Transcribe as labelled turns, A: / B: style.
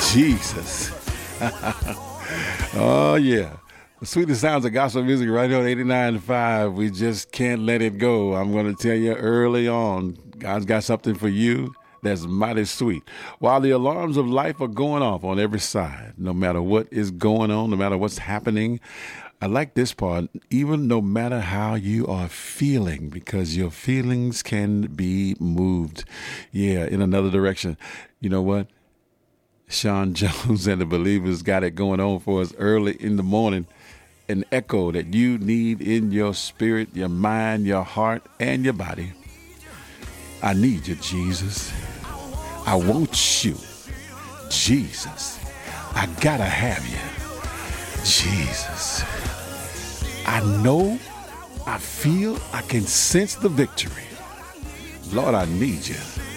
A: Jesus. Oh, yeah. The sweetest sounds of gospel music right here on 89.5. We just can't let it go. I'm going to tell you early on, God's got something for you that's mighty sweet. While the alarms of life are going off on every side, no matter what is going on, no matter what's happening, I like this part, even no matter how you are feeling, because your feelings can be moved, in another direction. You know what? Sean Jones and the Believers got it going on for us early in the morning. An echo that you need in your spirit, your mind, your heart, and your body. I need you, Jesus. I want you, Jesus. I gotta have you, Jesus. I know, I feel, I can sense the victory. Lord, I need you.